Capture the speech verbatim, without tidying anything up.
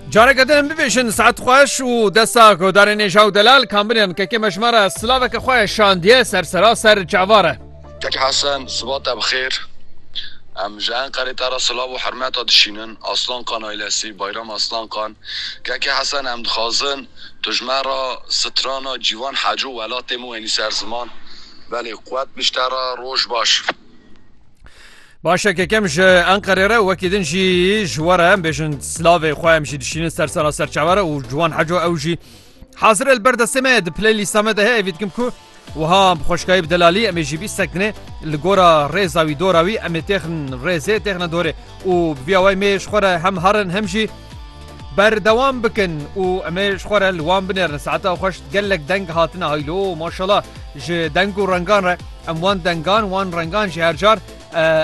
جارك دن ببیشن ساعت خوش و دستا گودار نجا و دلال کامبرین که که مجمره سلاوه که خواه شاندیه سر سرا سر جواره كاك حسن صباط بخير. ام جان قري ترى صلاة وحرمات دشينن اصلا قان ايلاسي بايرام اصلا قان كاك حسن ام خازن تجمرة سترانا جيوان حاجو ولا تيمو اني سر زمان بله قوات بشترى روش باش باشه که کمش انقره را وکیدن جی جواره بيجن سلاوه خواه مشي دشينن سر سرا سر جواره و جوان حاجو او جي حاضر البرده سمه د بلاي ليست سمه ده ايفيد كمكو وها خوشكايب دلالي امي جي بي سكنه لغورا ريزاوي دوراوي امي تخن ريزي تخن دوري و بيا واي ميش خورا هم هرن همشي بردوام بكن و امي شخورا الوان بنر ساعتها خوش قالك دنگ هاتنا هايلو ما شاء الله ج دنگو رنگان ام وان دنگان وان رنگان جهرجار